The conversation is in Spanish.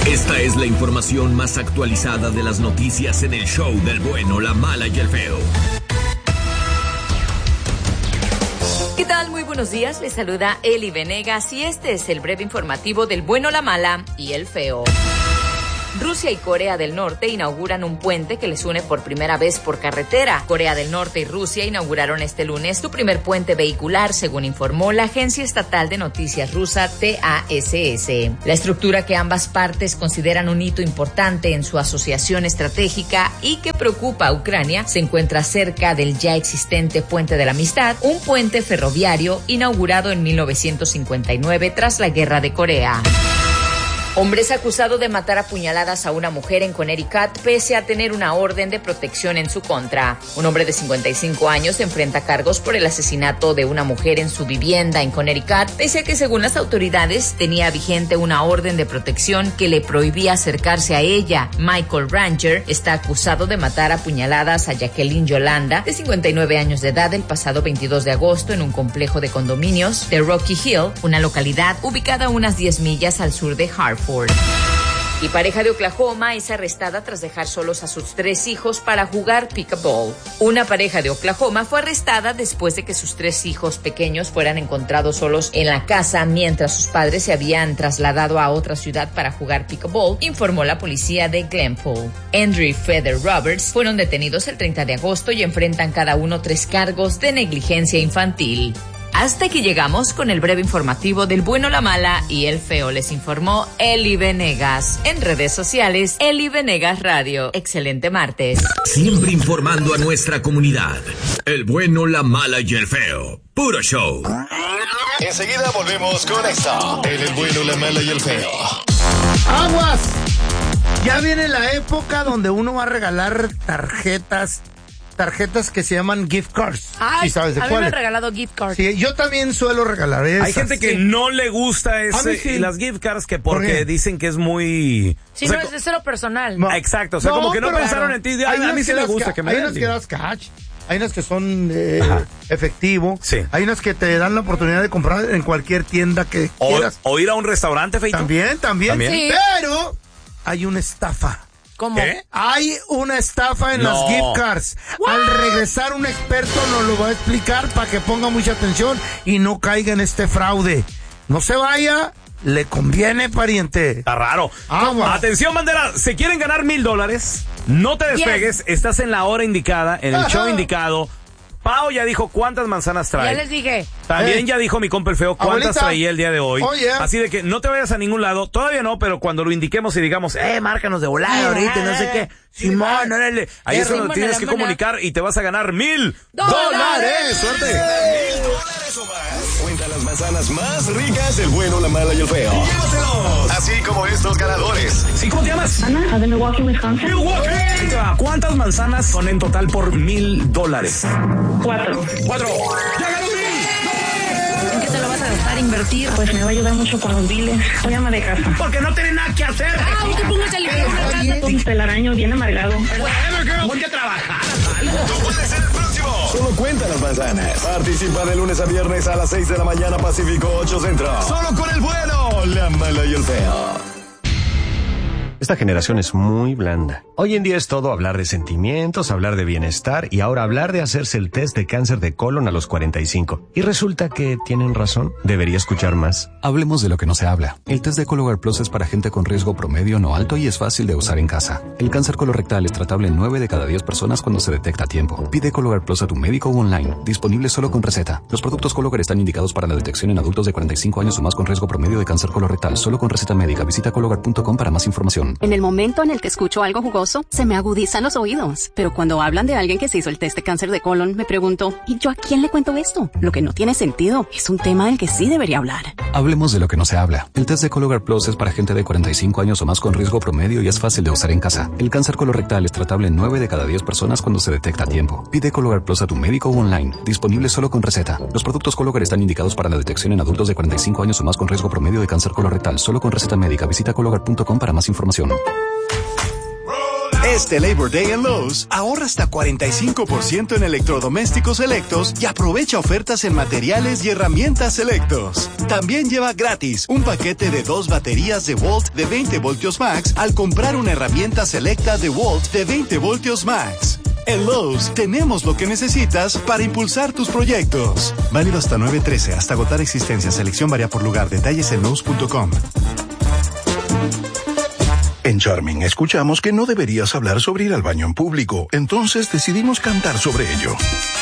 Esta es la información más actualizada de las noticias en el show del bueno, la mala y el feo. ¿Qué tal? Muy buenos días, les saluda Eli Venegas y este es el breve informativo del bueno, la mala y el feo. Rusia y Corea del Norte inauguran un puente que les une por primera vez por carretera. Corea del Norte y Rusia inauguraron este lunes su primer puente vehicular, según informó la agencia estatal de noticias rusa TASS. La estructura que ambas partes consideran un hito importante en su asociación estratégica y que preocupa a Ucrania se encuentra cerca del ya existente Puente de la Amistad, un puente ferroviario inaugurado en 1959 tras la Guerra de Corea. Hombre es acusado de matar a puñaladas a una mujer en Connecticut pese a tener una orden de protección en su contra. Un hombre de 55 años enfrenta cargos por el asesinato de una mujer en su vivienda en Connecticut, pese a que según las autoridades tenía vigente una orden de protección que le prohibía acercarse a ella. Michael Ranger está acusado de matar a puñaladas a Jacqueline Yolanda, de 59 años de edad, el pasado 22 de agosto en un complejo de condominios de Rocky Hill, una localidad ubicada a unas 10 millas al sur de Hartford. Y pareja de Oklahoma es arrestada tras dejar solos a sus 3 hijos para jugar pickleball. Una pareja de Oklahoma fue arrestada después de que sus 3 hijos pequeños fueran encontrados solos en la casa mientras sus padres se habían trasladado a otra ciudad para jugar pickleball, informó la policía de Glenpool. Andrew y Feather Roberts fueron detenidos el 30 de agosto y enfrentan cada uno 3 cargos de negligencia infantil. Hasta aquí llegamos con el breve informativo del bueno, la mala y el feo. Les informó Eli Venegas. En redes sociales, Eli Venegas Radio. Excelente martes. Siempre informando a nuestra comunidad. El bueno, la mala y el feo. Puro show. Enseguida volvemos con esto. El bueno, la mala y el feo. ¡Aguas! Ya viene la época donde uno va a regalar tarjetas que se llaman gift cards. Ay, ¿Sí sabes de a mí cuáles? me han regalado gift cards. Sí, yo también suelo regalar esas. Hay gente que no le gusta las gift cards que porque dicen que es muy... Sí, o sea, no, es de cero personal. No. Exacto, o sea, como que no pensaron en ti. A mí sí me gusta que me den. Hay unas que das cash, hay unas que son efectivo, sí. Hay unas que te dan la oportunidad de comprar en cualquier tienda que quieras. O ir a un restaurante, Feito. También. Sí. Pero hay una estafa. ¿Cómo? ¿Qué? Hay una estafa en las gift cards. Al regresar un experto nos lo va a explicar para que ponga mucha atención y no caiga en este fraude. No se vaya, le conviene, pariente. Está raro. Agua. Atención, bandera, si quieren ganar $1,000, no te despegues, estás en la hora indicada, en el show indicado. Pao ya dijo cuántas manzanas trae. Ya les dije. También ya dijo mi compa el feo cuántas Abuelita, traía el día de hoy. Oye. Así de que no te vayas a ningún lado. Todavía no, pero cuando lo indiquemos y digamos, márcanos de volada ahorita, no sé qué. Simón, órale. Ahí es donde tienes que comunicar y te vas a ganar $1,000. ¡Suerte! $1,000 o más. Cuenta las manzanas más ricas del bueno, la mala y el feo. Llévatelos. Así como estos ganadores. ¿Sí, cómo te llamas? Ana, de Milwaukee, Wisconsin. Milwaukee. ¿Cuántas manzanas son en total por $1,000? 4. ¡Ya ganó $1,000! ¿En qué te lo vas a gastar, invertir? Pues me va a ayudar mucho con los biles. Voy a ama de casa. Porque no tiene nada que hacer. Usted póngase a limpiar una casa. Un telaraño bien amargado. Ponte a trabajar. Tú puedes ser el próximo. Solo cuenta las manzanas. Participa de lunes a viernes a las 6 de la mañana Pacífico 8 Centro. Solo con el bueno, la mala y el feo. Esta generación es muy blanda. Hoy en día es todo hablar de sentimientos, hablar de bienestar y ahora hablar de hacerse el test de cáncer de colon a los 45. Y resulta que tienen razón. Debería escuchar más. Hablemos de lo que no se habla. El test de Cologuard Plus es para gente con riesgo promedio no alto y es fácil de usar en casa. El cáncer colorectal es tratable en 9 de cada 10 personas cuando se detecta a tiempo. Pide Cologuard Plus a tu médico o online. Disponible solo con receta. Los productos Cologuard están indicados para la detección en adultos de 45 años o más con riesgo promedio de cáncer colorectal. Solo con receta médica. Visita Cologuard.com para más información. En el momento en el que escucho algo jugoso, se me agudizan los oídos. Pero cuando hablan de alguien que se hizo el test de cáncer de colon, me pregunto, ¿y yo a quién le cuento esto? Lo que no tiene sentido. Es un tema del que sí debería hablar. Hablemos de lo que no se habla. El test de Cologuard Plus es para gente de 45 años o más con riesgo promedio y es fácil de usar en casa. El cáncer colorectal es tratable en 9 de cada 10 personas cuando se detecta a tiempo. Pide Cologuard Plus a tu médico o online. Disponible solo con receta. Los productos Cologuard están indicados para la detección en adultos de 45 años o más con riesgo promedio de cáncer colorectal. Solo con receta médica. Visita Cologuard.com para más información. Este Labor Day en Lowe's, ahorra hasta 45% en electrodomésticos selectos y aprovecha ofertas en materiales y herramientas selectos. También lleva gratis un paquete de 2 baterías de Volt de 20 voltios max al comprar una herramienta selecta de Volt de 20 voltios max. En Lowe's tenemos lo que necesitas para impulsar tus proyectos. Válido hasta 9/13, hasta agotar existencia. Selección varía por lugar. Detalles en Lowe's.com. En Charming escuchamos que no deberías hablar sobre ir al baño en público, entonces decidimos cantar sobre ello.